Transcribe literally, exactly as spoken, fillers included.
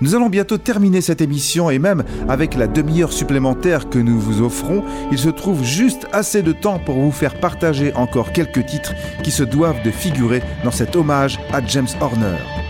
Nous allons bientôt terminer cette émission et même avec la demi-heure supplémentaire que nous vous offrons, il se trouve juste assez de temps pour vous faire partager encore quelques titres qui se doivent de figurer dans cet hommage à James Horner.